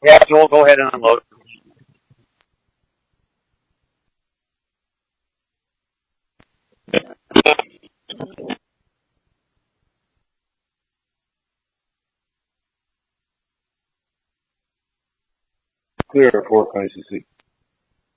Yeah, Joel, go ahead and unload. Clear at 4 ICC.